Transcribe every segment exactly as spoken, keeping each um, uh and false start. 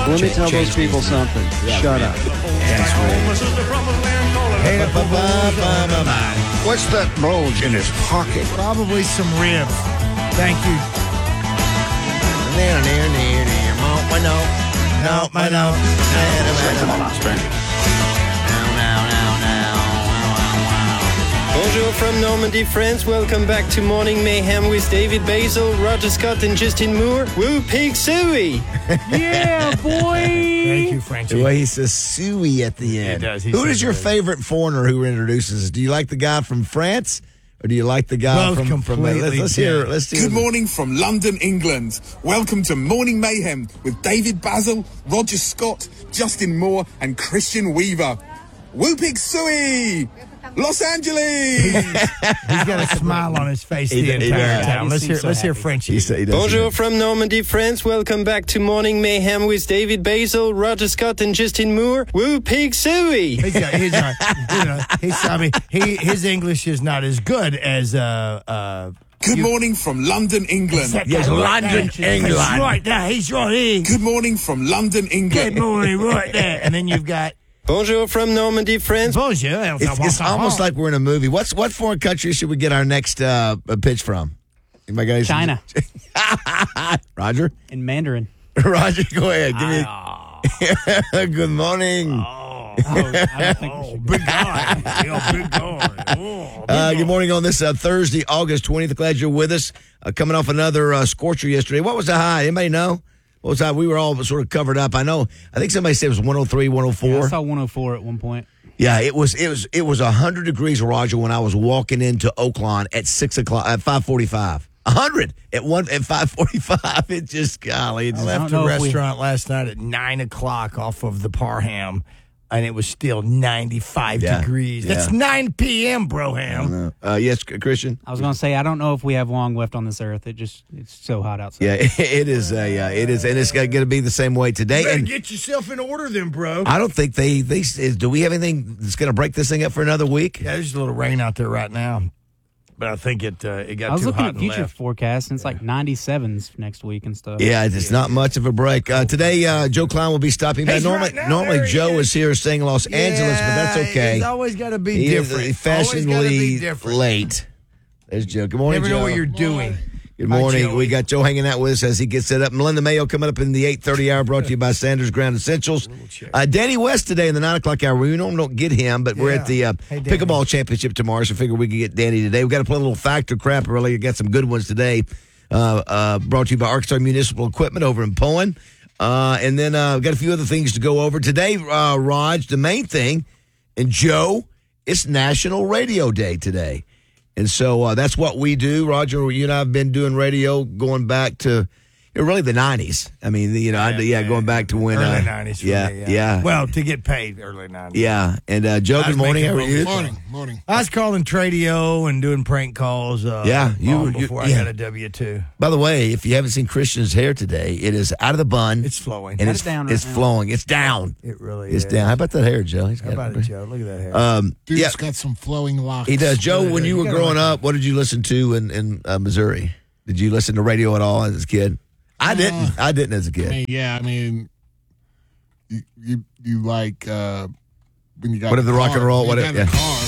Let me tell those people something. Yeah. Shut up. That's Hey, What's that bulge in his pocket? probably some ribs. Thank you. No, I know. Bonjour from Normandy, France. Welcome back to Morning Mayhem with David Basil, Roger Scott, and Justin Moore. Woo Pig Suey! Yeah, boy. Thank you, Frenchie. The way he says "suey" at the end. does. He Who says is your it. favorite foreigner who introduces us? Do you like the guy from France, or do you like the guy Both from from? completely Let's, let's hear. different. Let's hear. Good morning from London, England. Welcome to Morning Mayhem with David Basil, Roger Scott, Justin Moore, and Christian Weaver. Woo Pig Suey! Los Angeles! He's got a smile on his face He the does. He entire does. time. He Let's seems hear, so let's hear happy. Frenchie. He said he does. Bonjour from Normandy, France. Welcome back to Morning Mayhem with David Basil, Roger Scott, and Justin Moore. Woo Pig Suey! He's got, he's not, you know, he's, I mean, he, his English is not as good as, uh, uh, Good morning from London, England. that Yes, guy right London, there. England. He's right there. He's right here. Good morning from London, Good England. morning, right there. And then you've got, Bonjour from Normandy, France. bonjour. It's, it's almost like we're in a movie. What's what foreign country should we get our next uh, pitch from? My guys, China. Roger, In Mandarin. Roger, go ahead. Give me. Good morning. Oh, I don't think we should. big guy. Yeah, big guy. Oh, big Uh, good guy. morning on this uh, Thursday, August twentieth. Glad you're with us. Uh, coming off another uh, scorcher yesterday. What was the high? Anybody know? What was that? We were all sort of covered up. I know. I think somebody said it was one oh three, one oh Yeah, four. I saw one oh four at one point. Yeah, it was. It was. It was one hundred degrees, Roger, when I was walking into Oaklawn at six o'clock at five forty-five. one hundred at one at five forty-five. It just golly. It I just, left don't the know if we- restaurant last night at nine o'clock off of the Parham, and it was still ninety-five Yeah, degrees. yeah. That's nine p.m., Broham. uh, yes, Christian. I was going to say, I don't know if we have long left on this earth. It just, it's so hot outside. Yeah, it is. Uh, yeah, it is, and it's going to be the same way today. Better And get yourself in order then, bro. I don't think they. They do we have anything that's going to break this thing up for another week? Yeah, there's a little rain out there right now, but I think it uh, it got I was too looking hot at and future left. forecasts, and it's like ninety-sevens next week and stuff. Yeah, it's not much of a break. Uh, today, uh, Joe Klein will be stopping by. He's Normally, right now. normally There he Joe is. is here saying Los Angeles, but that's okay. He's always got to be He is different. Always fashionably gotta be different. late. There's Joe. Good morning, Never know Joe. what you're doing. Good Hi, morning. Joey. We got Joe hanging out with us as he gets set up. Melinda Mayo coming up in the eight thirty hour, brought to you by Sanders Ground Essentials. Uh, Danny West today in the nine o'clock hour. We normally don't get him, but we're Yeah. at the uh, Hey, Danny. Pickleball Championship tomorrow, so I figure we can get Danny today. We've got to play a little factor crap early. We got some good ones today. Uh, uh, brought to you by Arkansas Municipal Equipment over in Poen. Uh, and then uh, we've got a few other things to go over. Today, uh, Raj, the main thing, and Joe, it's National Radio Day today. And so uh, that's what we do. Roger, you and I have been doing radio going back to you know, really the nineties. I mean, you know, yeah, I, yeah going back to when. Early uh, nineties. for Yeah, me, yeah. Well, to get paid early nineties. Yeah. And uh, Joe, I good was morning. How are making you? Morning, morning. I was calling Tradio and doing prank calls. Uh, Yeah, you- long you- before yeah. I got a W two. By the way, if you haven't seen Christian's hair today, it is out of the bun. It's flowing. and Got it's, it down right it's now. flowing. It's down. It really It's is. down. How about that hair, Joe? He's How got about it, Joe? Look at that hair. Um, Dude's yeah, got some flowing locks. he does. Joe, when you You were gotta growing like up, what did you listen to in, in uh, Missouri? Did you listen to radio at all as a kid? I didn't. I didn't as a I kid. mean, yeah, I mean, you you, you like uh, when you got What if the rock and car, roll- you what got if- the yeah. car.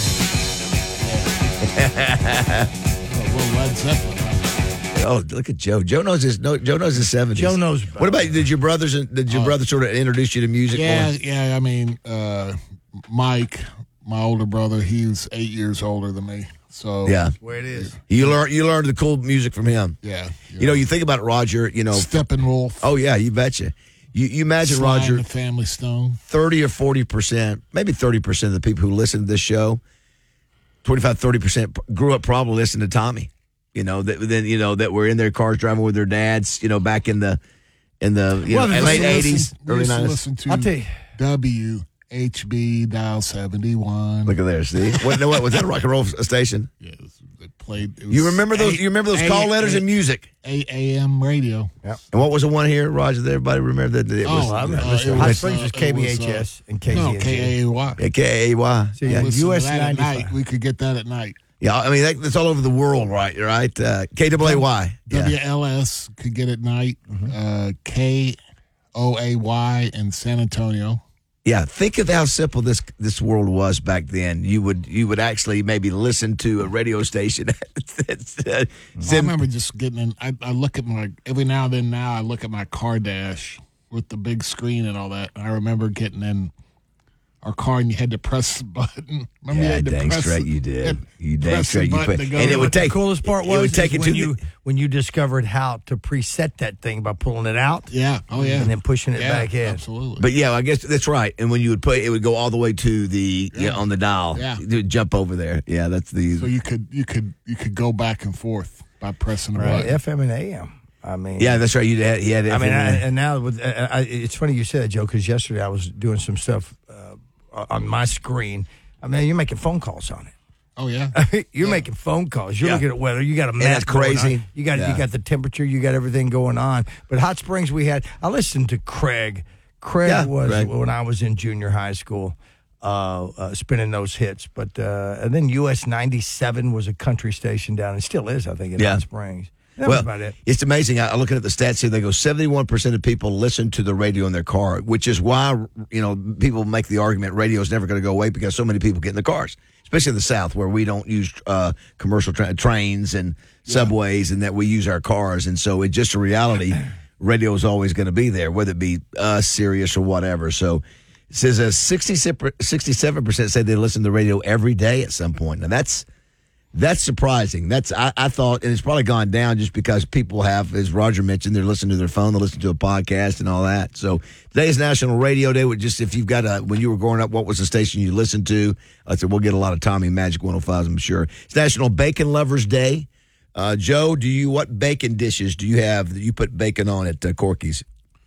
Yeah. A little Led Zeppelin. Huh? Oh, look at Joe. Joe knows his. No, Joe knows his seventies. Joe knows. What about did your brothers? Did your Oh. brother sort of introduce you to music? Yeah, more? yeah. I mean, uh, Mike, my older brother, he was eight years older than me. So Yeah. where it is? You learned. You learned the cool music from him. yeah. You know, you think about it, Roger. You know. Steppenwolf. Oh yeah, you betcha. You, you imagine Sly and Roger. the Family Stone. thirty or forty percent, maybe thirty percent of the people who listen to this show, twenty-five, thirty percent grew up probably listening to Tommy. You know, that then you know that were in their cars driving with their dads. You know, back in the in the you Well, know, they late We used to eighties, listen- we early used to nineties. listen to I'll tell you. W H B dial seventy-one. Look at there, see what, what was that a rock and roll station? Yeah, it was- it played. It was You remember those? A- you remember those A- call letters A- and music? A A.M. radio. And what was the one here, Roger? That everybody remember that? It was Oh, I remember. uh, Uh, it Hot was, Springs uh, was it K B H was, uh, S and K Z No, N G. K A Y. K A Y. See, Yeah, Listen U S to that at ninety-five. night. We could get that at night. yeah. I mean, that, that's all over the world, right? Right? Uh, K A A Y. Yeah. W L S could get at night. Uh, K O A Y in San Antonio. Yeah, think of how simple this this world was back then. You would you would actually maybe listen to a radio station. that's, uh, I remember just getting in. I, I look at my every now and then. Now I look at my car dash with the big screen and all that. And I remember getting in our car and you had to press the button. Remember you yeah, had to dang press straight the- you did. had You to dang press the straight you button put, to go. and it would the take coolest part it was would take is it when to you the, when you discovered how to preset that thing by pulling it out Yeah. Oh yeah. and then pushing it yeah, back in. Absolutely. But yeah, I guess that's right. And when you would put it, would go all the way to the yeah. on the dial. Yeah. It would jump over there. Yeah, that's the so you could you could you could go back and forth by pressing the Right, button. F M and A M. I mean, yeah, that's right. You had he had. I mean, I, and now with, uh, I, it's funny you said that, Joe, because yesterday I was doing some stuff uh, on my screen. I mean, you're making phone calls on it. Oh yeah. You're Yeah. making phone calls. You're Yeah. looking at weather. You got a map. that's going crazy. on. You got Yeah. you got the temperature. You got everything going on. But Hot Springs, we had. I listened to Craig. Craig Yeah, was Craig. when I was in junior high school, uh, uh, spinning those hits. But uh, and then U S ninety-seven was a country station down, and still is, I think, in Yeah. Hot Springs. That well, was about it. it's amazing. I, I'm looking at the stats here. They go seventy-one percent of people listen to the radio in their car, which is why, you know, people make the argument radio is never going to go away because so many people get in the cars, especially in the South where we don't use uh, commercial tra- trains and subways and that we use our cars. And so it's just a reality. Radio is always going to be there, whether it be us, Sirius, or whatever. So it says uh, sixty-seven percent say they listen to the radio every day at some point. Now, that's That's surprising. That's I, I thought, and it's probably gone down just because people have, as Roger mentioned, they're listening to their phone, they listen to a podcast and all that. So today is National Radio Day. With just if you've got a, when you were growing up, what was the station you listened to? I said we'll get a lot of Tommy Magic one oh fives, I'm sure. It's National Bacon Lovers Day. Uh, Joe, do you what bacon dishes do you have that you put bacon on at uh, Corky's?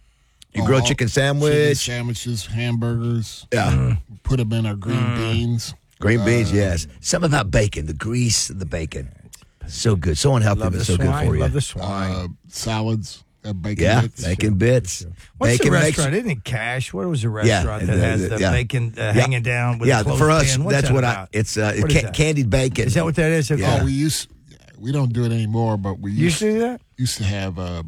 You Oh, grill all- chicken Chicken sandwich, sandwiches, hamburgers. yeah, Put them in our green beans. green beans, Uh, yes. Something about bacon, the grease of the bacon, so good, so unhealthy, Love but the so good swine. for you. Love the swine. Uh, salads. Uh, bacon Yeah, bits. bacon bits. What's bacon the makes- restaurant? Isn't it Cash? What was the Yeah, restaurant the- that has the- the yeah. bacon uh, Yeah. hanging down with Yeah, the for us, clothespin? What's that's that what about? I. It's uh, What ca- is that? candied bacon. Is that what that is? It's Yeah. Oh, we used we don't do it anymore, but we You used used, to do that? used to have uh,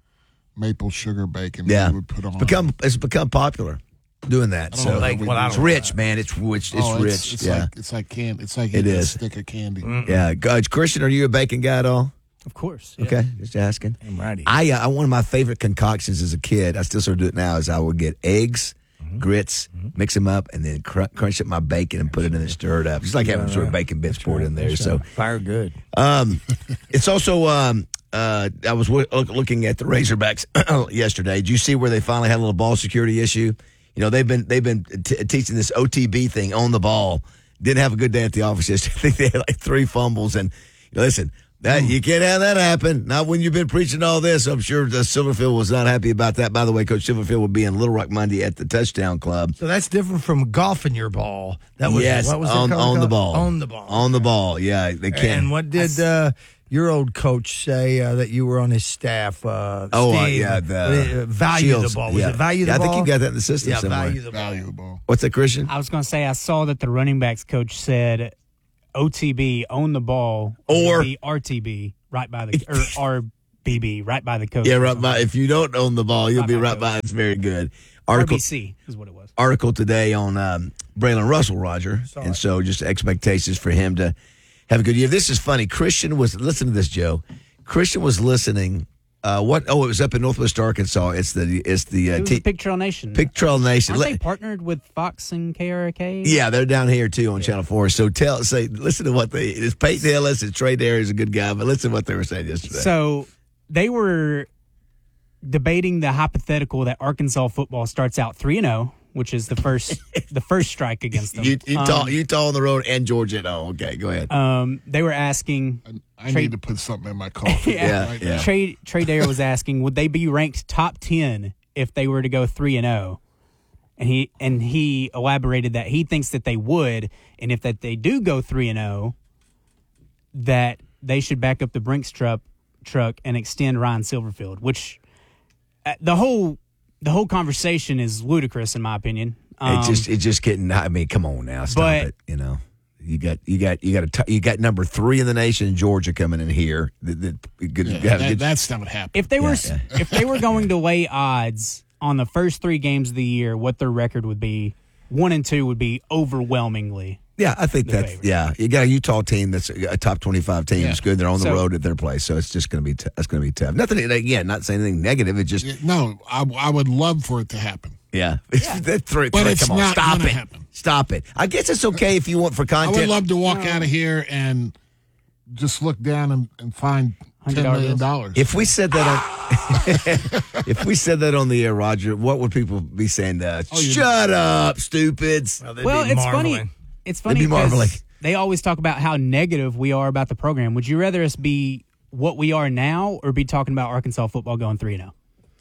maple sugar bacon. Yeah, that we would put on. it's become it's become popular doing that. I don't So know like, if we well, I it's don't- rich, man. It's rich. It's Oh, rich. It's, yeah, like it's like candy. It's like It eating a is. stick of candy. yeah. Guys, Christian, are you a bacon guy at all? Of course. yeah. Okay, just asking. I'm righty. I, uh, one of my favorite concoctions as a kid, I still sort of do it now, is I would get eggs, grits, mix them up, and then cr- crunch up my bacon and put it in and stir it up. It's like having sort of bacon bits poured in there. That's So right. Fire good. Um, it's also um, uh, I was w- looking at the Razorbacks yesterday. Did you see where they finally had a little ball security issue? You know, they've been they've been t- teaching this O T B thing on the ball. Didn't have a good day at the office yesterday. I think they had like three fumbles. And listen, that you can't have that happen. Not when you've been preaching all this. I'm sure the Silverfield was not happy about that. By the way, Coach Silverfield will be in Little Rock Monday at the Touchdown Club. So that's different from golfing your ball. That was yes, what was it on, called? on the ball, On the ball. on the ball. Yeah, they can't. And what did uh, your old coach say uh, that you were on his staff? Uh, Oh, uh, Steve, yeah, the uh, value Shields. the ball. Was Yeah. it value the Yeah, I ball? think you got that in the system Yeah, somewhere. value the ball. Valuable. What's that, Christian? I was going to say, I saw that the running backs coach said O T B, own the ball, Or- would be R T B, right by the, or R B B, right by the coach. Yeah, or right something. by. If you don't own the ball, you'll Right be by right coach. by. It's very good. Article R B C is what it was. article today on um, Braylon Russell, Roger, and so just expectations for him to have a good year. This is funny. Christian was listen to this, Joe. Christian was listening. Uh, what? Oh, it was up in Northwest Arkansas. It's the it's the uh, It was T- Pig Trail Nation. Pig Trail Nation. Aren't Let- they partnered with Fox and K R K? Yeah, they're down here too on Channel Four. So tell, say, listen to what they. It's Peyton Hillis and Trey Dare is a good guy, but listen to what they were saying yesterday. So they were debating the hypothetical that Arkansas football starts out three and zero, which is the first the first strike against them. you, um, Utah, Utah on the road and Georgia at home. Okay, go ahead. um, they were asking. I Trade- need to put something in my coffee. Yeah, right yeah. now. Trey Trey Dare was asking, would they be ranked top ten if they were to go three and zero? And he and he elaborated that he thinks that they would, and if that they do go three and zero, that they should back up the Brinks truck truck and extend Ryan Silverfield. Which uh, the whole the whole conversation is ludicrous in my opinion. Um, it just it's just getting. I mean, come on now, stop but- it. You know, you got you got you got a t- you got number three in the nation, Georgia, coming in here. That, that, good, Yeah, have that- good- that's not what happened. if they were Yeah, if they were going to lay odds on the first three games of the year, what their record would be. One and two would be overwhelmingly. Yeah, I think the that's favorite. yeah. You got a Utah team that's a top twenty-five team. Yeah. It's good. They're on the So- road at their place, so it's just going to be t- that's going to be tough. Nothing again. Not saying anything negative. It's just Yeah, no, I, I would love for it to happen. yeah. That three- But three- it's come on, not stop gonna it. happen. Stop it. I guess it's okay if you want for I content. would love to walk out of here and just look down and, and find ten million dollars. If we said that on, if we said that on the air, Roger, what would people be saying to us? Oh, you- Shut up, stupids. Well, they'd Well, be it's marveling. funny. It's They'd funny be because marveling. they always talk about how negative we are about the program. Would you rather us be what we are now or be talking about Arkansas football going three and oh?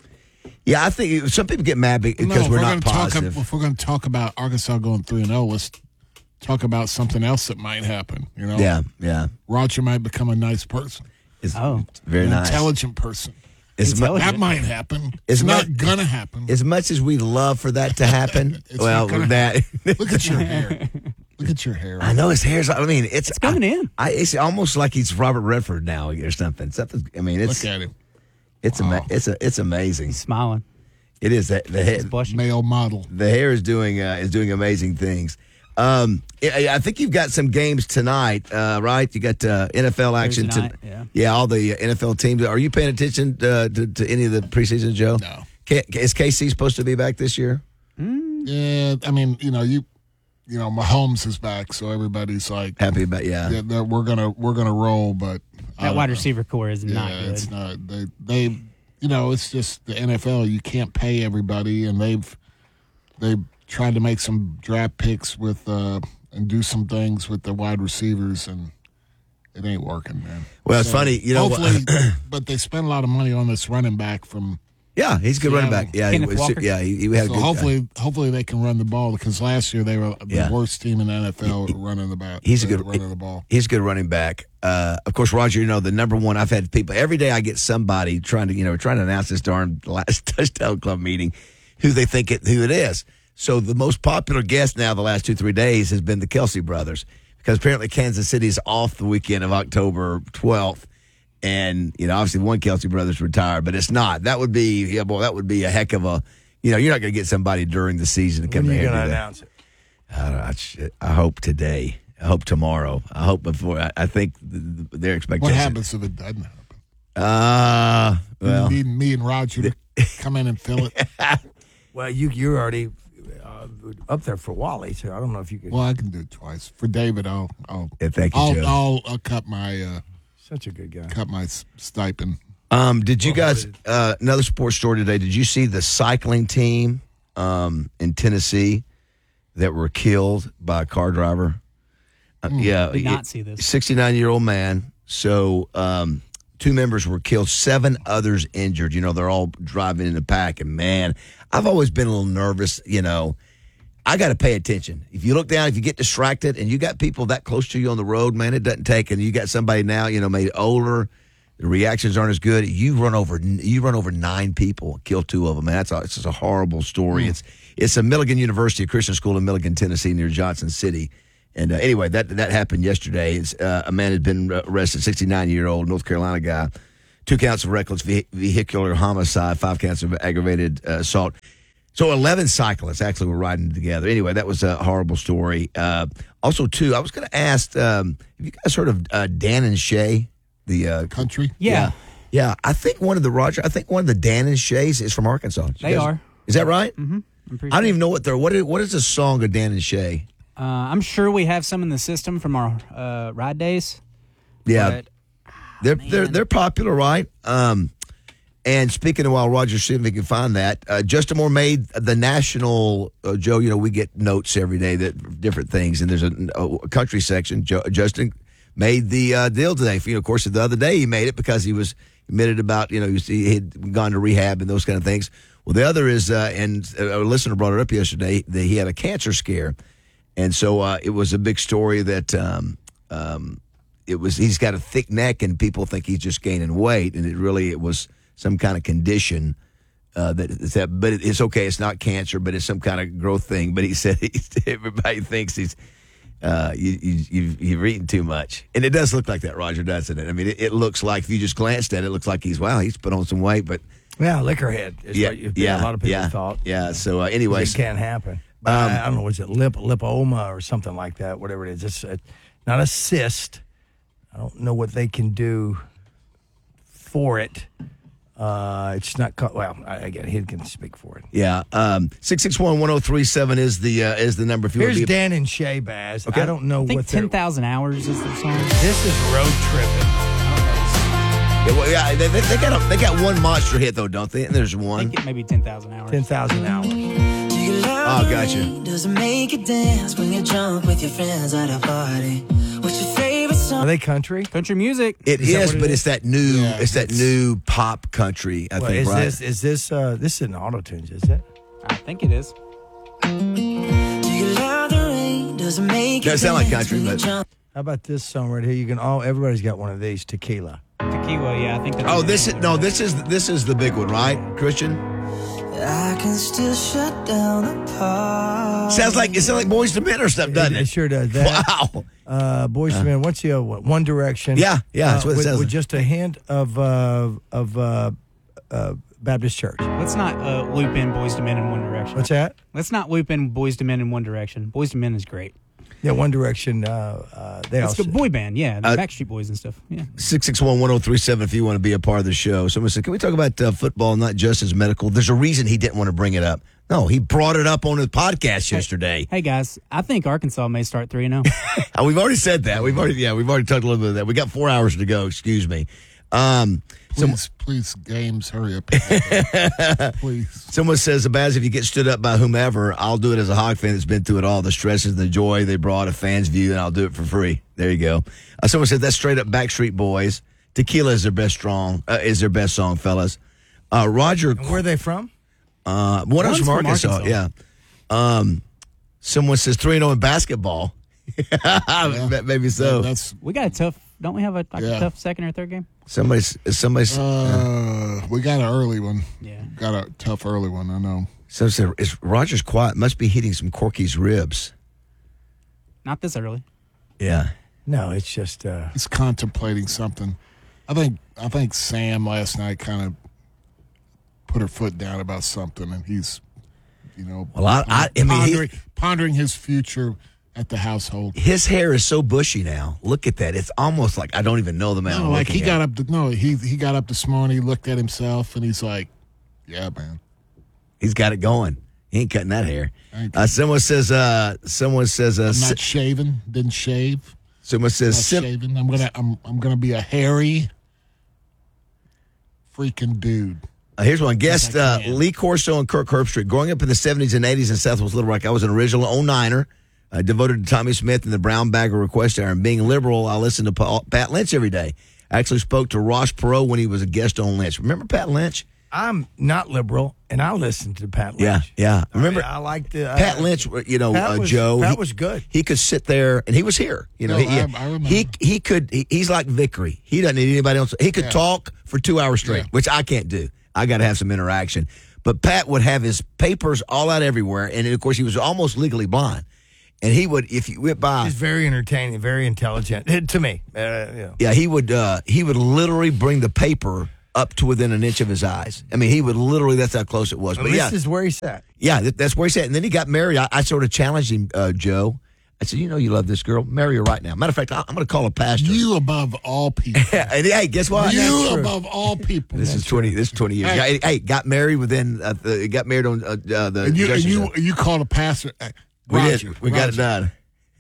Yeah, I think some people get mad because No, if we're, we're not gonna talk, positive. if we're going to talk about Arkansas going three and zero, let's talk about something else that might happen. You know, yeah, yeah. Roger might become a nice person, It's Oh. very an nice. intelligent person. As, mu- Intelligent. That might happen. It's It's not not- gonna happen. as much as we love for that to happen, It's well, not gonna that Look at your hair. Look at your hair. I know his hair's. I mean, it's, It's coming I, in. I, it's almost like he's Robert Redford now or something. Something. I mean, it's Look at him. it's ama- it's a, it's amazing. Smiling. It is the, the hair. Blushing. Male model. The hair is doing uh, is doing amazing things. Um, I, I think you've got some games tonight, uh, right? You got uh, N F L action. Thursday to- night, yeah. all the N F L teams. Are you paying attention uh, to, to any of the preseason, Joe? No. K- is K C supposed to be back this year? Yeah, I mean, you know, you, you know, Mahomes is back, so everybody's like, Happy about yeah. yeah, that we're gonna we're gonna roll, but I That don't wide know. receiver core is Yeah, not good. it's not. They they, you know, it's just the N F L. You can't pay everybody, and they've they've tried to make some draft picks with uh and do some things with the wide receivers, and it ain't working, man. Well, it's funny, you know. Hopefully, but they spent a lot of money on this running back from. Yeah, he's a good running Seattle. back. Yeah, Kenneth he was, Walker. yeah, he, he had a So good. hopefully, hopefully they can run the ball because last year they were the Yeah. worst team in the N F L at running the bat. He's a uh, good running the ball. He's a good running back. Uh, of course, Roger, you know the number one. I've had people every day. I get somebody trying to, you know, trying to announce this darn last touchdown club meeting, who they think it, who it is. So the most popular guest now the last two three days has been the Kelsey brothers because apparently Kansas City is off the weekend of October twelfth. And, you know, obviously one Kelsey brothers retired, but it's not. That would be, yeah, boy, that would be a heck of a, you know, you're not going to get somebody during the season to come When are in you here going and to do that. announce it? I, don't know, I, shit, I hope today. I hope tomorrow. I hope before. I, I think th- th- their What expectations. happens if it doesn't happen? Uh, well, you need me and Roger to come in and fill it. Well, you you're already uh, up there for Wally, so I don't know if you could. Well, I can do it twice. For David, I'll I'll yeah, thank you, I'll, Joe. I'll, I'll cut my uh, Such a good guy. cut my s- stipend. Um, did you guys? Uh, another sports story today. Did you see the cycling team um, in Tennessee that were killed by a car driver? Uh, yeah, Did not see this. sixty-nine year old man. So um, two members were killed, seven others injured. You know, they're all driving in a pack. And man, I've always been a little nervous. You know, I got to pay attention. If you look down, if you get distracted, and you got people that close to you on the road, man, it doesn't take. And you got somebody now, you know, made older. The reactions aren't as good. You run over, you run over nine people, kill two of them. Man, that's a, it's just a horrible story. It's it's a Milligan University, a Christian school in Milligan, Tennessee, near Johnson City. And uh, anyway, that that happened yesterday. It's, uh, a man had been arrested, sixty-nine year old North Carolina guy, two counts of reckless ve- vehicular homicide, five counts of aggravated uh, assault. So eleven cyclists actually were riding together. Anyway, that was a horrible story. Uh, also, too, I was going to ask, um, have you guys heard of uh, Dan and Shay? The uh, Country. Yeah, yeah, I think one of the Roger. I think one of the Dan and Shays is from Arkansas. You They guys- are. Is that right? mm-hmm. I'm pretty I don't sure. even know what they're. What is, what is the song of Dan and Shay? Uh, I'm sure we have some in the system from our uh, ride days. Yeah, but they're they're man. they're popular, right? Um, and speaking of while Roger, see if we can find that. Uh, Justin Moore made the national. Uh, Joe, you know we get notes every day that different things, and there's a, a country section. Joe, Justin made the uh, deal today. For, you know, of course, the other day he made it because he was admitted about you know he had gone to rehab and those kind of things. Well, the other is, uh, and a listener brought it up yesterday that he had a cancer scare, and so uh, it was a big story that. Um, um, It was. He's got a thick neck, and people think he's just gaining weight, and it really it was some kind of condition uh, that. that but it's okay. It's not cancer, but it's some kind of growth thing. But he said he's, everybody thinks he's uh, you, you, you've, you've eaten too much, and it does look like that, Roger, doesn't it? I mean, it, it looks like if you just glanced at it, it looks like he's wow, he's put on some weight, but Yeah, liquorhead is Yeah, what you, yeah, a lot of people yeah, thought. yeah. So, uh, anyways, It can't happen. But Um, I, I don't know, was it lip, lipoma or something like that, whatever it is. It's a, not a cyst. I don't know what they can do for it. Uh, it's not, co- well, I, again, he can speak for it. yeah. Um, six six one, one oh three seven is the uh, is the number. If you want Here's to be, Dan and Shay Baz. Okay. I don't know I think what they're- ten thousand hours is their song. This is road tripping. yeah, well, yeah, they, they, they got a, they got one monster hit though, don't they? And there's I one. think it may be ten thousand hours. ten thousand hours. Oh, gotcha. Does it make you dance when you're drunk with your friends at a party? What's your favorite song? Are they country? Country music. It Is is, that what it but is? it's that new, Yeah, it's that it's- new pop country. I Well, think, is right? this, is this, uh, this isn't auto-tunes, is it? I think it is. Do you love the rain? Does it make you Doesn't sound like dance country, when you're but- drunk? How about this song right here? You can all, everybody's got one of these, Tequila. Tequila, yeah, I think that's Oh, this is no, this is this is the big one, right, Christian? I can still shut down the party. Sounds like it sounds like Boys to Men or something, doesn't It, it? it sure does. That, Wow. Uh, Boys to Men, what's the other one? One Direction. Yeah, yeah, that's uh, what it with, says. with just a hint of uh, of uh, uh, Baptist Church. Let's not uh, loop in Boys to Men in One Direction. What's that? Let's not loop in Boys to Men in One Direction. Boys to Men is great. Yeah, One Direction. Uh, uh, they It's also a boy band, yeah. The Uh, Backstreet Boys and stuff. Yeah. six six one, one oh three seven if you want to be a part of the show. Someone said, can we talk about uh, football, not just as medical? There's a reason he didn't want to bring it up. No, he brought it up on his podcast yesterday. Hey guys, I think Arkansas may start three and zero. Uh, we've already said that. We've already, yeah, we've already talked a little bit of that. We got four hours to go. Excuse me. Um, some, Please, please, games, hurry up. Please. someone says, Baz, if you get stood up by whomever, I'll do it as a Hawk fan that's been through it all, the stresses and the joy they brought, a fan's view, and I'll do it for free. There you go. Uh, someone said that's straight up Backstreet Boys. Tequila is their best strong, uh, is their best song, fellas. Uh, Roger, And where are they from? uh, one of us One's from from Arkansas. Arkansas. Yeah. Um, someone says three and oh in basketball. Maybe so. That's We got a tough. Don't we have a, like Yeah. a tough second or third game? Somebody's, somebody's, uh, we got an early one. Yeah. Got a tough early one. I know. so said, is Roger's quiet? Must be hitting some Corky's ribs. Not this early. Yeah. No, it's just. Uh, He's contemplating something. I think. I think Sam last night kind of put her foot down about something, and he's, you know, Well, I- I- I mean, he- pondering, pondering his future at the household. His hair is so bushy now. Look at that. It's almost like I don't even know the man. No, I'm like looking he got at. up. To, no, he he got up this morning. He looked at himself, and he's like, "Yeah, man." He's got it going. He ain't cutting that hair. Thank Uh, someone says. Uh, someone says. Uh, I'm si- not shaving. Didn't shave. someone says. Not Sim- shaving. I'm gonna. I'm. I'm gonna be a hairy, freaking dude. uh, here's one. Guest I uh, can. Lee Corso and Kirk Herbstreit. Growing up in the seventies and eighties in Southwest Little Rock, I was an original oh niner. Uh, devoted to Tommy Smith and the Brown Bagger Request Hour. And being liberal, I listened to Paul, Pat Lynch every day. I actually spoke to Ross Perot when he was a guest on Lynch. Remember Pat Lynch? I'm not liberal, and I listen to Pat Lynch. Yeah, yeah. Remember I, I like the Pat uh, Lynch? You know, Pat uh, was- Joe. Pat he- was good. He could sit there, and he was here. You know, No, he, I- I remember. he he could. He, he's like Vickery. He doesn't need anybody else. He could Yeah. talk for two hours straight, Yeah. which I can't do. I got to have some interaction. But Pat would have his papers all out everywhere, and of course, he was almost legally blind. And he would, if you went by, He's very entertaining, very intelligent to me. Uh, you know. yeah, he would. Uh, he would literally bring the paper up to within an inch of his eyes. I mean, he would literally. That's how close it was. At But least yeah, this is where he sat. yeah, that, that's where he said. And then he got married. I, I sort of challenged him, uh, Joe. I said, you know, you love this girl. Marry her right now. Matter of fact, I, I'm going to call a pastor. You above all people. and hey, guess what? you above all people. This is twenty. This is twenty years. Hey. Hey, hey, got married within. Uh, the, got married on uh, uh, the. And you and Justice you Center. you called a pastor. uh, we Roger, did. We got it Roger.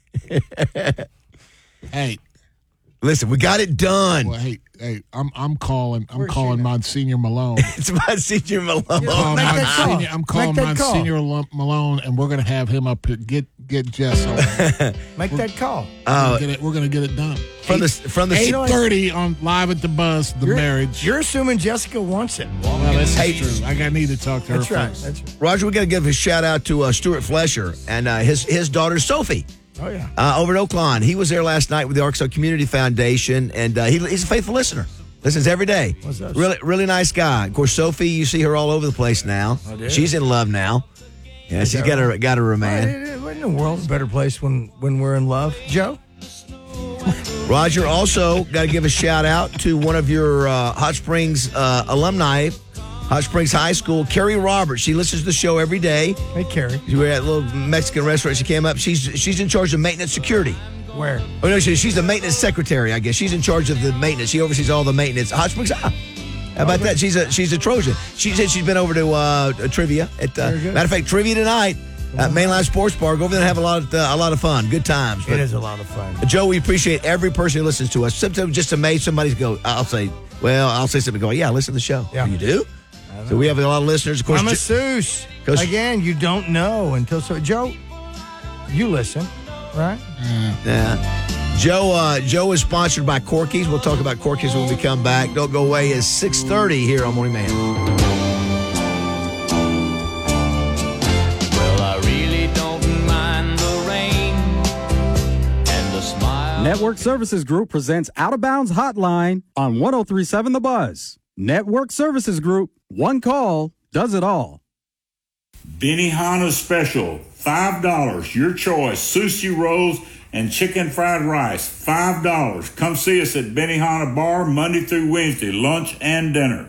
done. Hey, Listen, we got it done. well, hey, hey, I'm I'm calling I'm Where's calling she now? Monsignor Malone. It's my senior Malone. Calling Make that call. Monsignor, I'm calling Make that call. Monsignor Lo- Malone, and we're gonna have him up here. Get get Jess on. We're Make that call. Uh, gonna get it, we're gonna get it done. from the from the Eight thirty on live at the bus. The You're- marriage. You're assuming Jessica wants it. well, that's Hey. true. I got need to talk to her That's right. first. That's right. Roger, we got to give a shout out to uh, Stuart Flesher and uh, his his daughter Sophie. Oh yeah. uh, over at Oakland. He was there last night with the Arkansas Community Foundation, and uh, he, he's a faithful listener. Listens every day. What's up? Really, really nice guy. Of course, Sophie, you see her all over the place now. I did. She's in love now. Yeah, she's that got her got her a man. Isn't the world a better place when, when we're in love, Joe? Roger, also got to give a shout out to one of your uh, Hot Springs uh, alumni, Hot Springs High School. Carrie Roberts, she listens to the show every day. Hey, Carrie. We were at a little Mexican restaurant. She came up. She's she's in charge of maintenance security. Where? Oh, no, she, she's the maintenance secretary, I guess. She's in charge of the maintenance. She oversees all the maintenance. Hot Springs High. How about that? She's a she's a Trojan. She said she's been over to uh, trivia. At, uh, matter of fact, trivia tonight at Mainline Sports Bar. Go over there and have a lot of uh, a lot of fun, good times. It is a lot of fun. Joe, we appreciate every person who listens to us. Sometimes just amazed somebody's go. I'll say, well, I'll say something. Go, yeah, listen to the show. Yeah. You do. So we have a lot of listeners. Of course, I'm a Jo- Seuss. Coach- Again, you don't know until so. Joe, you listen, right? Yeah. Joe uh, Joe is sponsored by Corky's. We'll talk about Corky's when we come back. Don't go away. It's six thirty here on Morning Man. Well, I really don't mind the rain and the smile. Network Services Group presents Out of Bounds Hotline on one oh three point seven The Buzz. Network Services Group, one call does it all. Benihana Special, five dollars. Your choice. Sushi rolls and chicken fried rice, five dollars. Come see us at Benihana Bar Monday through Wednesday, lunch and dinner.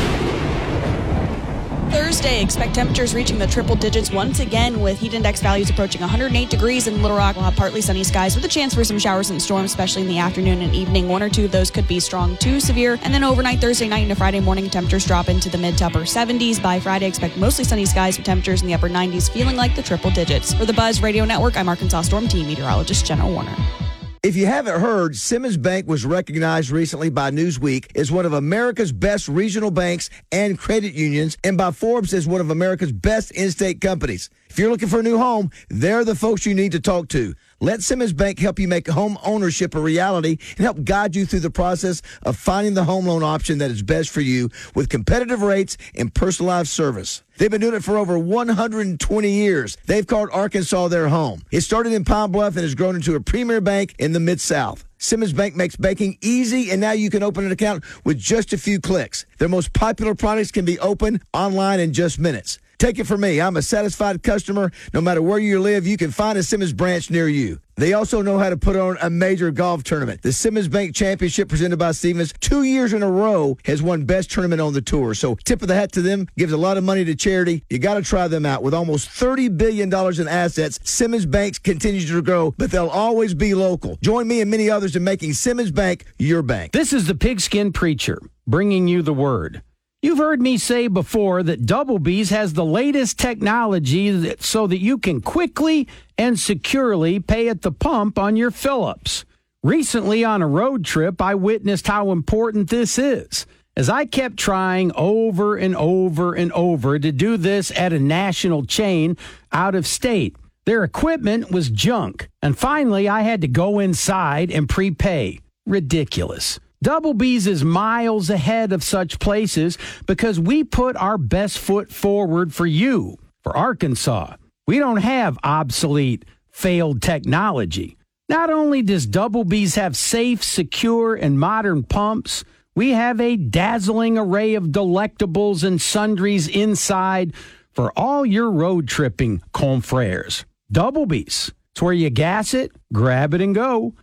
Thursday, expect temperatures reaching the triple digits once again with heat index values approaching one hundred eight degrees in Little Rock. We'll have partly sunny skies with a chance for some showers and storms, especially in the afternoon and evening. One or two of those could be strong to severe. And then overnight, Thursday night into Friday morning, temperatures drop into the mid to upper seventies. By Friday, expect mostly sunny skies with temperatures in the upper nineties, feeling like the triple digits. For the Buzz Radio Network, I'm Arkansas Storm Team Meteorologist Jenna Warner. If you haven't heard, Simmons Bank was recognized recently by Newsweek as one of America's best regional banks and credit unions, and by Forbes as one of America's best in-state companies. If you're looking for a new home, they're the folks you need to talk to. Let Simmons Bank help you make home ownership a reality and help guide you through the process of finding the home loan option that is best for you with competitive rates and personalized service. They've been doing it for over one hundred twenty years. They've called Arkansas their home. It started in Pine Bluff and has grown into a premier bank in the Mid-South. Simmons Bank makes banking easy, and now you can open an account with just a few clicks. Their most popular products can be opened online in just minutes. Take it from me. I'm a satisfied customer. No matter where you live, you can find a Simmons branch near you. They also know how to put on a major golf tournament. The Simmons Bank Championship presented by Stevens two years in a row has won best tournament on the tour. So tip of the hat to them. Gives a lot of money to charity. You got to try them out. With almost thirty billion dollars in assets, Simmons Bank continues to grow, but they'll always be local. Join me and many others in making Simmons Bank your bank. This is the Pigskin Preacher bringing you the word. You've heard me say before that Double B's has the latest technology that, so that you can quickly and securely pay at the pump on your fill-ups. Recently on a road trip, I witnessed how important this is. As I kept trying over and over and over to do this at a national chain out of state, their equipment was junk. And finally, I had to go inside and prepay. Ridiculous. Double B's is miles ahead of such places because we put our best foot forward for you, for Arkansas. We don't have obsolete, failed technology. Not only does Double B's have safe, secure, and modern pumps, we have a dazzling array of delectables and sundries inside for all your road tripping confrères. Double B's. It's where you gas it, grab it, and go.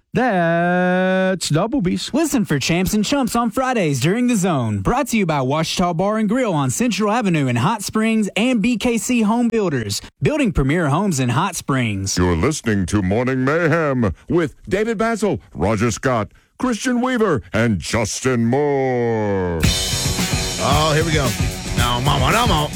That's Double B's. Listen for Champs and Chumps on Fridays during The Zone. Brought to you by Washita Bar and Grill on Central Avenue in Hot Springs and B K C Home Builders, building premier homes in Hot Springs. You're listening to Morning Mayhem with David Basil, Roger Scott, Christian Weaver, and Justin Moore. Oh, here we go. No, mama, no, mama.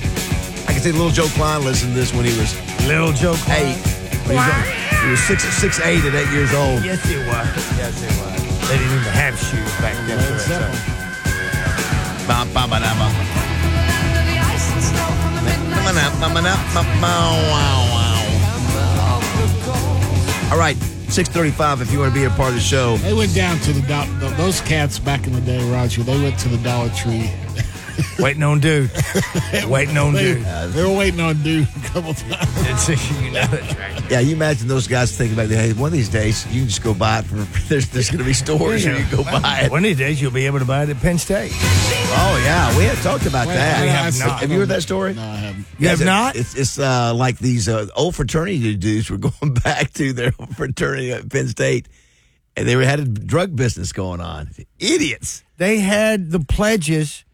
I can see Little Joe Klein listened to this when he was Little Joe Klein. eight. He was, he was six, six, eight at eight years old. Yes, it was. Yes, it was. They didn't even have shoes back then. For that song. Ba, ba, ba, da, ba. Ma, na, ma, ma, na, ma, ma, wow, wow. All right, six thirty-five if you want to be a part of the show. They went down to the, do- those cats back in the day, Roger, they went to the Dollar Tree. Waiting on dude. Waiting on they, dude. They were waiting on dude a couple times. You know that's right. Yeah, you imagine those guys thinking back there, hey, one of these days you can just go buy it. For, there's there's going to be stores Yeah, where you can go buy it. One of these days you'll be able to buy it at Penn State. Oh, yeah, we had talked about Wait, that. I We have have, not. have you heard that story? No, I haven't. You have Yes, it- not? It's, it's uh, like these uh, old fraternity dudes were going back to their fraternity at Penn State, and they were, had a drug business going on. Idiots. They had the pledges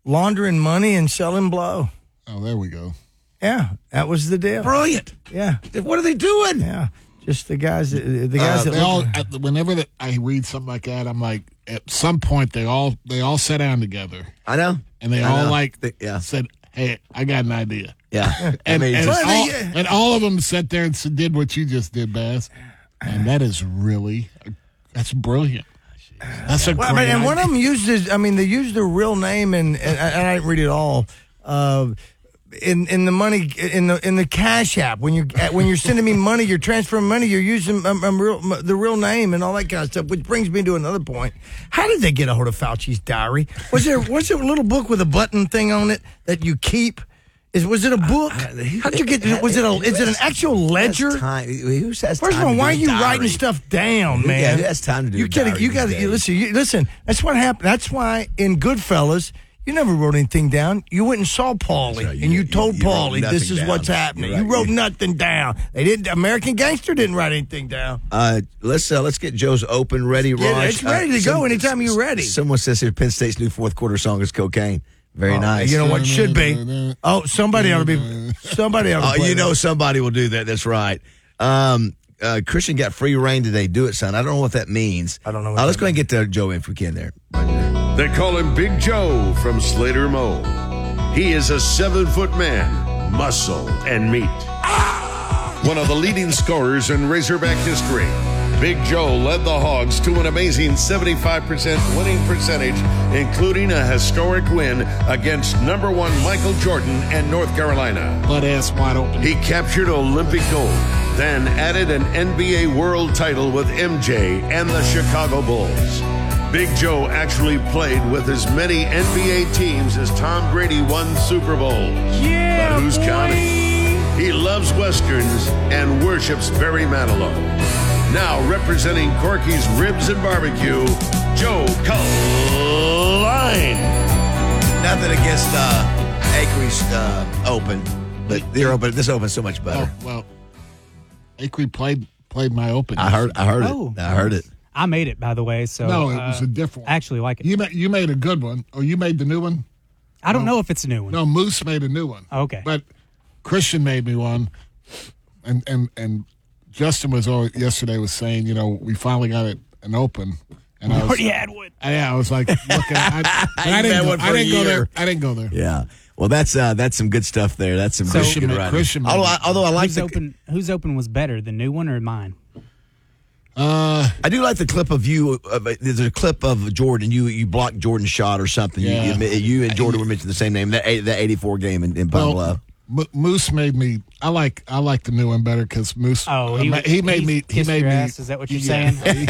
laundering money and selling blow. Oh, there we go. Yeah, that was the deal. Brilliant. Yeah. What are they doing? Yeah. Just the guys that, the guys Uh, that they all, look- at the- whenever that I read something like that, I'm like, at some point they all they all sat down together. I know. And they I all know. like They- yeah. said, "Hey, I got an idea." Yeah. And, I mean, and, just- all, and all of them sat there and s- did what you just did, Baz. And that is really, that's brilliant. That's a Well, great and one idea. of them used his, I mean, they used their real name, and, and, I- and I didn't read it all. Uh, in in the money in the in the Cash App, when you're when you're sending me money, you're transferring money, you're using um, um, real, the real name and all that kind of stuff. Which brings me to another point: how did they get a hold of Fauci's diary? Was there was there a little book with a button thing on it that you keep? Is was it a book? How'd you get? Was it a? Is it an actual ledger? Time. Who has First time of all, to why are do a you diary? writing stuff down, Who- man? yeah, who has time to do You a gotta, diary you got these to days? listen. You, listen, that's what happened. That's why in Goodfellas, you never wrote anything down. You went and saw Paulie, right. You- and you, you- told you wrote Paulie, "This nothing is down. what's happening." You're You right. wrote nothing down. They didn't. American Gangster didn't write anything down. Uh, let's uh, let's get Joe's open ready. Yeah, Raj. it's ready to Uh, go anytime you're ready. Someone says here Penn State's new fourth quarter song is "Cocaine." Very Oh, nice. You know what should be? Oh, somebody ought to be. Somebody ought to. Oh, play you know that. somebody will do that. That's right. Um, uh, Christian got free reign today. Do it, son. I don't know what that means. I don't know. What Uh, let's that go ahead and get to Joe if we can there. They call him Big Joe from Slater Moe. He is a seven-foot man, muscle and meat. One of the leading scorers in Razorback history. Big Joe led the Hogs to an amazing seventy-five percent winning percentage, including a historic win against number one Michael Jordan and North Carolina. Butt ass wide open. He captured Olympic gold, then added an N B A world title with M J and the Chicago Bulls. Big Joe actually played with as many N B A teams as Tom Brady won Super Bowls. Yeah, but who's boy. counting? He loves Westerns and worships Barry Manilow. Now representing Corky's Ribs and Barbecue, Joe Culline. Nothing against uh, Acre's uh, Open, but their open. This Open's so much better. Oh, well, Acre played played my open. I heard. I heard Oh. it. I heard it. I made it, by the way. So No, it uh, was a different one. I actually like it. You made, you made a good one. Oh, you made the new one? I don't know if it's a new one. No, Moose made a new one. Okay. But Christian made me one, and and and Justin was always, yesterday was saying, you know, we finally got it an open, and I was, already had one. Yeah, I was like, looking, I, but I You've didn't, had go, one for I a didn't go year. there. I didn't go there. Yeah. Well, that's uh, that's some good stuff there. That's some So- good, Christian good made- writing. Christian made although, I, it. although I like Who's the open? Whose open was better, the new one or mine? Uh, I do like the clip of you. Uh, there's a clip of Jordan. You you blocked Jordan's shot or something. Yeah. You, you, you and Jordan were mentioned the same name. That eight- that eighty-four game in, in Pine well, Bluff. M- Moose made me. I like I like the new one better because Moose. Oh, he, uh, he made he me. He kissed made your me. ass. Is that what you're yeah.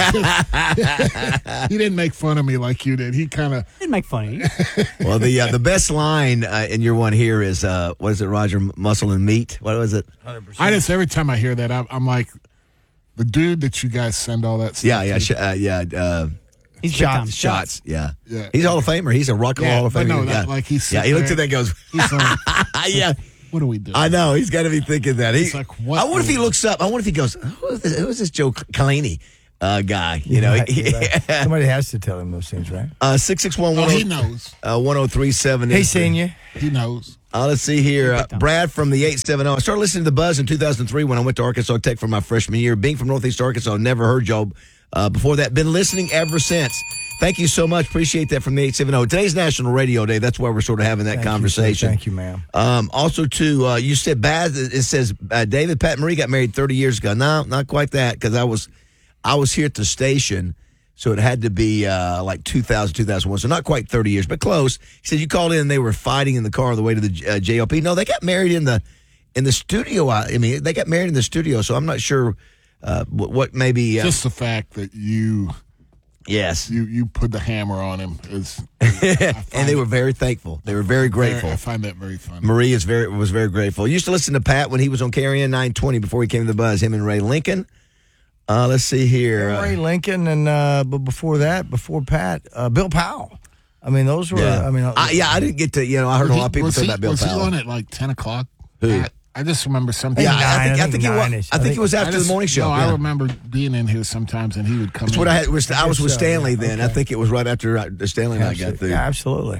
saying? he didn't make fun of me like you did. He kind of. Didn't make fun of you. Well, the uh, the best line uh, in your one here is uh, what is it, Roger? Muscle and meat. What was it? I just every time I hear that, I'm, I'm like, the dude that you guys send all that stuff. Yeah, yeah, to. sh- uh, yeah. Uh, He's big time. shots, shots. Yeah, Yeah. He's a Hall of Famer. He's a rock and roll Yeah, Hall of but Famer. no, yeah, that- like he's yeah. He sitting looks at that there- and goes, He's like, yeah. what do we do? I know he's got to be thinking that. He, It's like, what I wonder if he is- looks up. I wonder if he goes, "Who is this, who is this Joe Kalani uh, guy?" You know, You're right. Somebody has to tell him those things, right? uh, six six one Oh, one he knows. uh, one zero three seven. Hey, senior. He knows. Uh, let's see here. Uh, Brad from the eight seven zero. I started listening to The Buzz in two thousand three when I went to Arkansas Tech for my freshman year. Being from Northeast Arkansas, never heard y'all uh, before that. Been listening ever since. Thank you so much. Appreciate that from the eight seven zero. Today's National Radio Day. That's why we're sort of having that Thank you, conversation. sir. Thank you, ma'am. Um, also, too, uh, you said Baz. It says uh, David Pat Marie got married thirty years ago. No, not quite that, because I was, I was here at the station, so it had to be uh, like two thousand, two thousand one. So not quite thirty years, but close. He said you called in and they were fighting in the car on the way to the uh, J L P. No, they got married in the in the studio. I, I mean, they got married in the studio. So I'm not sure uh, what, what maybe. Uh, Just the fact that you. yes, You you put the hammer on him is, and they were very thankful. They were very grateful. I find that very funny. Marie is very was very grateful. Used to listen to Pat when he was on K R N nine twenty before he came to the Buzz. Him and Ray Lincoln. Uh, let's see here. Uh, Ray Lincoln, and uh, but before that, before Pat, uh, Bill Powell. I mean, those were. yeah, I mean, uh, I, yeah, I didn't get to. You know, I heard a Was lot of he- people was say he- about Bill was Powell. he on at like ten o'clock? Who? I, I just remember something. Yeah, I nine, think I I think think, it was, nine-ish. I I think think- it was I after just- the morning show. No, yeah. I remember being in here sometimes, and he would come. That's in. what I had. Was, I was with so, Stanley yeah. then. I Okay. think it was right after uh, Stanley and I got absolutely. through. Yeah, absolutely.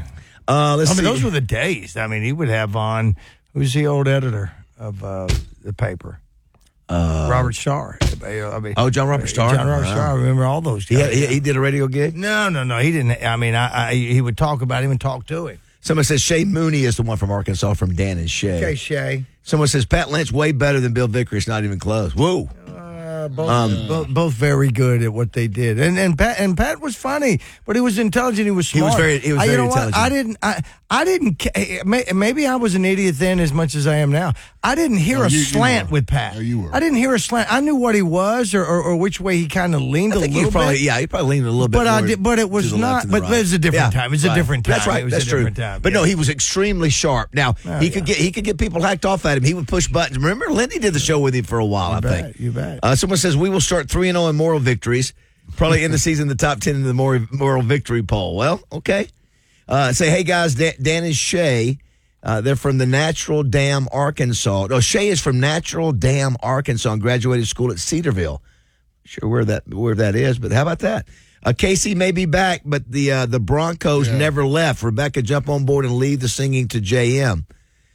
Uh, let's I mean, see. those were the days. I mean, he would have on, who's the old editor of uh, the paper? Uh, Robert Starr. I mean, oh, John Robert Starr. John Robert Wow. Starr. I remember all those He, guys. he, he did a radio gig? No, no, no. He didn't. I mean, I, I, he would talk about him and talk to him. Someone says Shay Mooney is the one from Arkansas from Dan and Shay. Okay, Shay. Someone says Pat Lynch way better than Bill Vickery. It's not even close. Whoa. Uh, both, Um, both, both very good at what they did, and and Pat and Pat was funny, but he was intelligent. He was He smart. was very- he was I, you very know what? intelligent. I didn't. I I didn't. ca- may- Maybe I was an idiot then, as much as I am now. I didn't hear No, a you- you slant were. with Pat. No, you were. I didn't hear a slant. I knew what he was, or or, or which way he kind of leaned I a think little he probably, bit. yeah, he probably leaned a little bit But I more did. But it to was the left not. and the But right. it's a different Yeah, time. It's a right. different time. That's right. It was That's a true. different time. But yeah. no, he was extremely sharp. Now Oh, he yeah. could get he could get people hacked off at him. He would push buttons. Remember, Lindy did the show with him for a while. You I bet, think. you bet. Uh, someone says we will start three and zero in moral victories. Probably end the season in the top ten in the moral, moral victory poll. Well, okay. Uh, say, hey guys, Dan, Dan and Shay. Uh, they're from the Natural Dam, Arkansas. No, Shay is from Natural Dam, Arkansas, and graduated school at Cedarville. Sure where that where that is, but how about that? Uh, Casey may be back, but the uh, the Broncos Yeah. never left. Rebecca, jump on board and leave the singing to J M.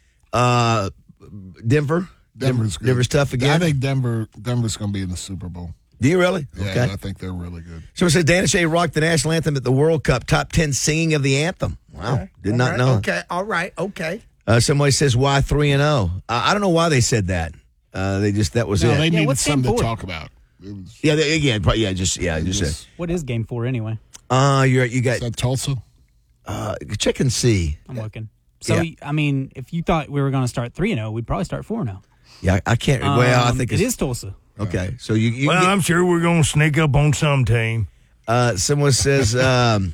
Uh, Denver, Denver's good. Denver's tough again. I think Denver Denver's going to be in the Super Bowl. Do you really? Yeah, Okay. I think they're really good. Someone says Dan and Shay rocked the national anthem at the World Cup. Top ten singing of the anthem. Wow, Okay. did All not right. know. Okay. All right. Okay. Uh, somebody says why three and zero. I don't know why they said that. Uh, they just that was No, it. they Yeah, needed what's game something to four? talk about. It was, yeah, they, again, probably, yeah, just yeah, just. just- Uh, What is game four anyway? uh, you're you got is that Tulsa? uh, check and see. I'm looking. So Yeah. I mean, if you thought we were going to start three and zero, we'd probably start four and zero. Yeah, I can't. well, I think it it's, is Tulsa. okay. So you, you Well, get- I'm sure we're going to sneak up on some team. uh, someone says um,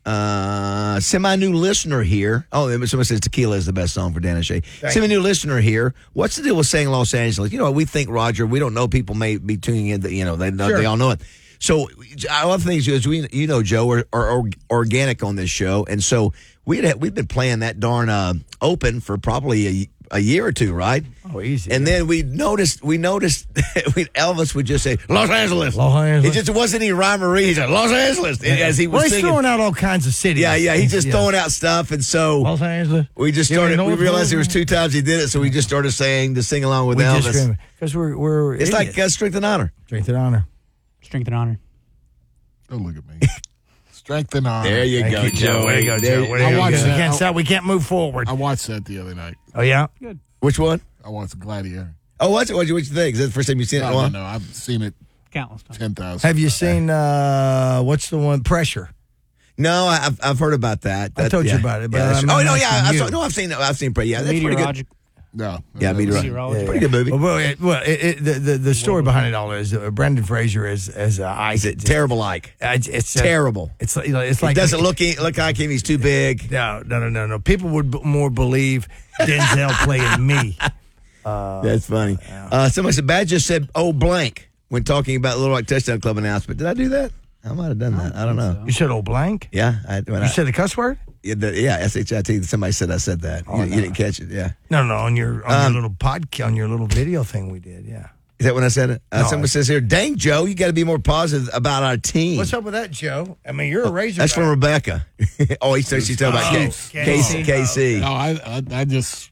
uh, semi new listener here. Oh, someone says Tequila is the best song for Dan and Shay. Semi new listener here. What's the deal with saying Los Angeles? You know, we think Roger. We don't know. People may be tuning in. That you know, they know, Sure. they all know it. So I love things is we, you know, Joe, are, are, are organic on this show, and so we had we've been playing that darn uh, open for probably a, a year or two, right? Oh, easy. And then we noticed, we noticed, we, Elvis would just say Los Angeles. Los Angeles. It just wasn't any rhyme or reason. He said Los Angeles as he was well, he's singing. throwing out all kinds of cities. Yeah, yeah, he's just Yeah. throwing out stuff, and so Los Angeles. we just You started. know We what's realized there wrong? was two times he did it, so we just started saying to sing along with We Elvis. just because we're we're It's idiots. like uh, strength and honor. Strength and honor. Strength and honor. Don't look at me. Strength and honor. There you Thank go, you, Joe. Way to go, There- Joe. Way to I go. watched We that. can't I- stop. We can't move forward. I watched that the other night. Oh yeah. Good. Which one? I watched Gladiator. Oh, what's it? What you what you think? Is that the first time you've seen it? in a No, while? no, no, I've seen it Countless times. ten thousand. Have you seen uh, what's the one? Pressure. No, I- I've I've heard about that. I That- told you yeah. about it, but Yeah, that's- I'm oh no, asking yeah, I you. saw, no, I've seen I've seen. Yeah, that's pretty good. Meteorologic. No. Yeah, meteorology. Meteorology. Pretty good movie. Well, well, it, well it, it, the, the the story behind it all is uh, Brendan Fraser as as uh, Ike. Is it terrible? Like Uh, it's it's uh, terrible. It's like- you know, it's He like doesn't look look like him. He's too big. No, no, no, no, no. People would b- more believe Denzel playing me. Uh, That's funny. Uh, somebody said Bad just said oh blank when talking about Little Rock Touchdown Club announcement. Did I do that? I might have done that. I don't know. You said "oh blank." Yeah, I, when You I, said the cuss word. yeah, the, yeah, S H I T. Somebody said I said that. Oh, you, no. you didn't catch it. Yeah. No, no, on your on Um, your little podcast, on your little video thing we did. Yeah. Is that when I said it? Uh, No, someone I- says here, dang, Joe, you got to be more positive about our team. What's up with that, Joe? I mean, you're a Razorback. That's from Rebecca. oh, he's, she's talking about Oh, K- Casey. Casey. Casey. No, I, I, I just,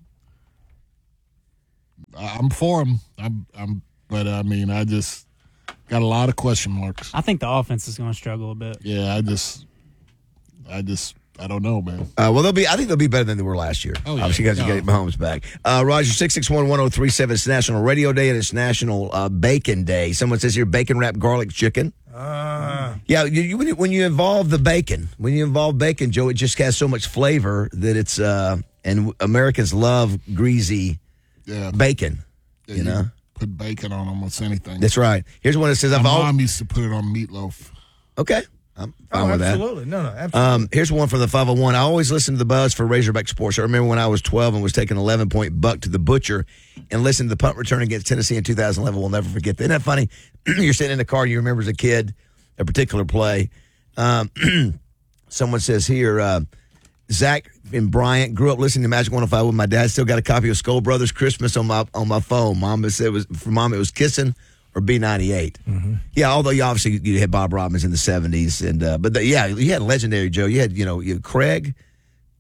I'm for him. I'm, I'm, but I mean, I just got a lot of question marks. I think the offense is going to struggle a bit. Yeah, I just, I just, I don't know, man. Uh, well, they'll be. I think they'll be better than they were last year. Oh, yeah. Obviously, you guys are No. getting Mahomes back. Uh, Roger six six one one zero three seven. It's National Radio Day and it's National uh, Bacon Day. Someone says here, bacon wrapped garlic chicken. Uh, Yeah, you, you, when, you, when you involve the bacon, when you involve bacon, Joe, it just has so much flavor that it's. Uh, and Americans love greasy Yeah, bacon. yeah, you know, put bacon on almost anything. that's right. Here's one that says, My "I've all mom used to put it on meatloaf. okay." I'm fine oh, with that. absolutely. No, no, absolutely. Um, here's one from the five oh one. I always listen to the buzz for Razorback Sports. I remember when I was twelve and was taking an eleven-point buck to the butcher and listened to the punt return against Tennessee in two thousand eleven. We'll never forget that. Isn't that funny? You're sitting in the car and you remember as a kid a particular play. Um, someone says here, uh, Zach and Bryant grew up listening to Magic one oh five with my dad. Still got a copy of Skoll Brothers Christmas on my on my phone. Mom said it was for mom it was Kissing or B ninety-eight. Mm-hmm. Yeah, although you obviously you had Bob Robbins in the seventies, and uh, but the, yeah, you had legendary Joe. You had you know you had Craig,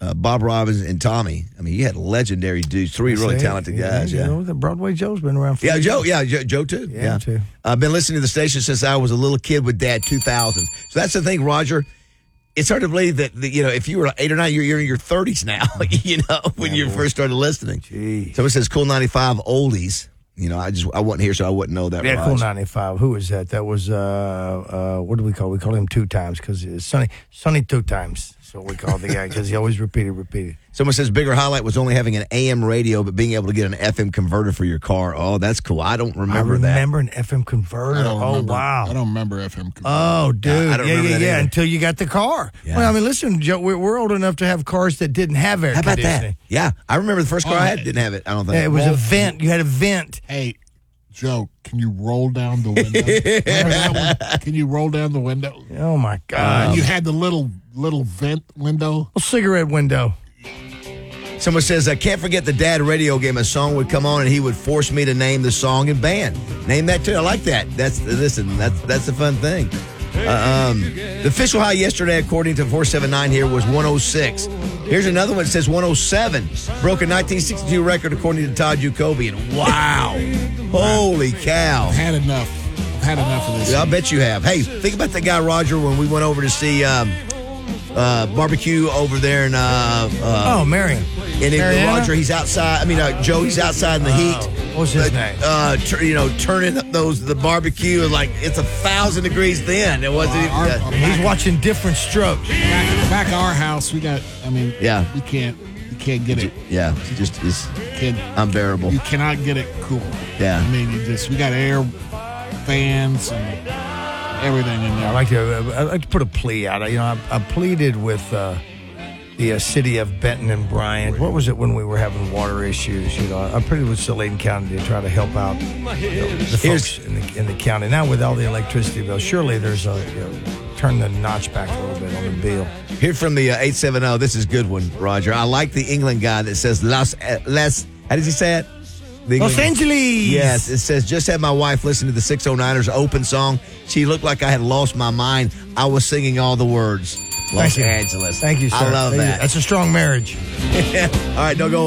uh, Bob Robbins, and Tommy. I mean, you had legendary dudes, three really Say, talented yeah, guys. You Yeah, know, the Broadway Joe's been around for yeah, years. Joe. Yeah, Joe, Joe too. Yeah, Yeah, too. I've been listening to the station since I was a little kid with Dad. two thousand. So that's the thing, Roger. It's hard to believe that, that you know if you were eight or nine, you're, you're in your thirties now. You know when Yeah, you boy. first started listening. Jeez. Someone says Cool ninety-five oldies. You know, I just I wasn't here, so I wouldn't know that. Yeah, Raj. Cool ninety-five. Who was that? That was, uh, uh, what do we call? We call him two times because it's Sonny, Sonny two times. That's what we call the guy because he always repeated, repeated. Someone says bigger highlight was only having an A M radio, but being able to get an F M converter for your car. Oh, that's cool. I don't remember, I that. remember an F M converter. I don't Oh, remember, wow. I don't remember F M. Oh, dude. I don't yeah, remember yeah, that yeah. either. Until you got the car. Yeah. Well, I mean, listen, Joe, we're, we're old enough to have cars that didn't have air How about conditioning. that? Yeah, I remember the first car Oh, I had didn't have it. I don't think Yeah, it was a vent. You had a vent. Hey, Joe, can you roll down the window? Remember that one? Can you roll down the window? Oh, my Uh, God. you had the little little vent window. A cigarette window. Someone says, I can't forget the dad radio game. A song would come on and he would force me to name the song and band. Name that too. I like that. That's listen. That's that's a fun thing. Uh, um, the official high yesterday, according to four seventy-nine here, was one oh six. Here's another one that says one oh seven. Broke a nineteen sixty-two record according to Todd Jacobian. Wow. Holy cow. I've had enough. I've had enough of this. Yeah, I bet you have. Hey, think about that guy, Roger, when we went over to see um, uh, barbecue over there in. Uh, uh, Oh, Marion. And then Mariana? Roger, he's outside. I mean, uh, Joe, he's outside in the heat. What's his uh, name? Uh, tur- you know, turning up those the barbecue and like it's a thousand degrees then. It wasn't. even, Our- uh, our He's back- watching different strokes. Back, back at our house, we got. I mean, Yeah. we can't. We can't get it. yeah, it's just it's Can't, unbearable. you cannot get it cool. Yeah. I mean, you just we got air fans and everything in there. I like to I like to put a plea out. You know, I, I pleaded with uh, the uh, city of Benton and Bryant. What was it when we were having water issues? You know, I pleaded with Saline County to try to help out you know, the folks in the, in the county. Now with all the electricity bills, surely there's a you know, turn the notch back a little bit on the bill. Here from the uh, eight seven zero. This is a good one, Roger. I like the England guy that says Los uh, Les. How does he say it? The Los England- Angeles. Yes, it says, just had my wife listen to the six oh niners open song. She looked like I had lost my mind. I was singing all the words. Los Thank you. Angeles. Thank you, sir. I love Thank you. that. That's a strong marriage. All right, don't go